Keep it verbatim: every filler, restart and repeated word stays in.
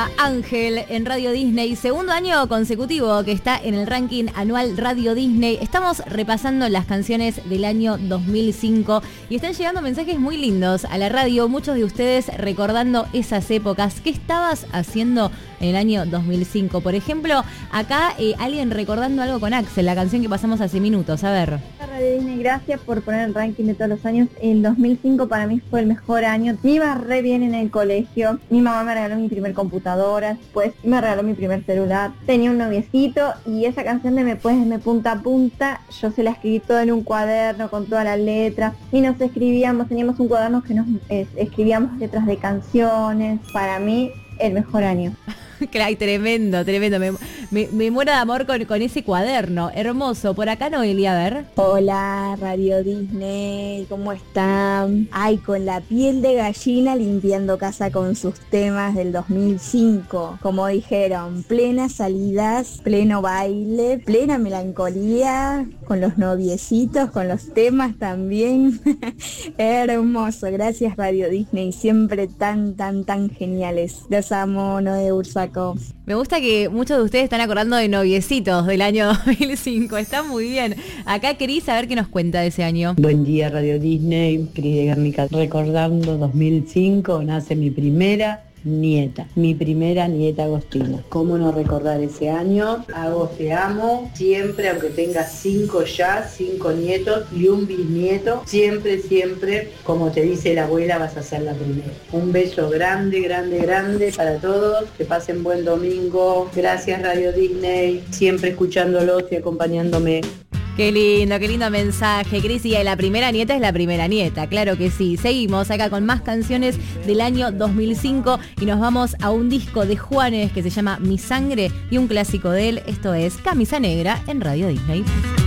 era Ángel en Radio Disney, segundo año consecutivo que está en el ranking anual Radio Disney. Estamos repasando las canciones del año dos mil cinco y están llegando mensajes muy lindos a la radio, muchos de ustedes recordando esas épocas. ¿Qué estabas haciendo en el año dos mil cinco? Por ejemplo, acá eh, alguien recordando algo con Axel, la canción que pasamos hace minutos. A ver. Radio Disney, gracias por poner el ranking de todos los años. El dos mil cinco para mí fue el mejor año. Me iba re bien en el colegio. Mi mamá me regaló mi primer computadora, después me regaló mi primer celular. Tenía un noviecito y esa canción de Me Puedes Me Punta a Punta, yo se la escribí toda en un cuaderno con todas las letras y nos escribíamos, teníamos un cuaderno que nos eh, escribíamos letras de canciones. Para mí, el mejor año. Claro, tremendo, tremendo. Me, me, me muero de amor con, con ese cuaderno. Hermoso. Por acá, Noelia, a ver. Hola, Radio Disney. ¿Cómo están? Ay, con la piel de gallina limpiando casa con sus temas del dos mil cinco. Como dijeron, plenas salidas, pleno baile, plena melancolía, con los noviecitos, con los temas también. Hermoso. Gracias, Radio Disney. Siempre tan, tan, tan geniales. Los amo, Noé Ursaco. Me gusta que muchos de ustedes están acordando de noviecitos del año dos mil cinco. Está muy bien. Acá Cris, a ver qué nos cuenta de ese año. Buen día, Radio Disney. Cris de Guernica. Recordando dos mil cinco, nace mi primera nieta, mi primera nieta Agostina. ¿Cómo no recordar ese año? Agos, te amo, siempre, aunque tengas cinco ya, cinco nietos y un bisnieto, siempre, siempre, como te dice la abuela, vas a ser la primera. Un beso grande, grande, grande para todos, que pasen buen domingo. Gracias, Radio Disney, siempre escuchándolos y acompañándome. Qué lindo, qué lindo mensaje, Cris. Y la primera nieta es la primera nieta, claro que sí. Seguimos acá con más canciones del año dos mil cinco y nos vamos a un disco de Juanes que se llama Mi Sangre y un clásico de él. Esto es Camisa Negra en Radio Disney.